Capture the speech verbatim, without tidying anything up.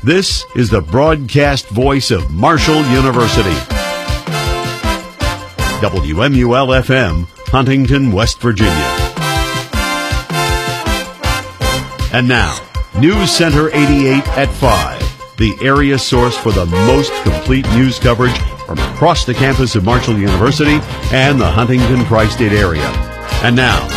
This is the broadcast voice of Marshall University. W M U L F M, Huntington, West Virginia. And now, News Center eighty-eight at five, the area source for the most complete news coverage from across the campus of Marshall University and the Huntington Tri-State area. And now,